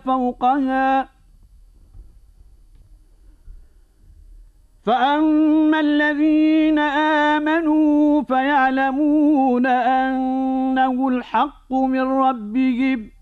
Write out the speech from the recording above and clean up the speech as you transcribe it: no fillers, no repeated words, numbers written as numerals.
فوقها فأما الذين آمنوا فيعلمون أنه الحق من ربهم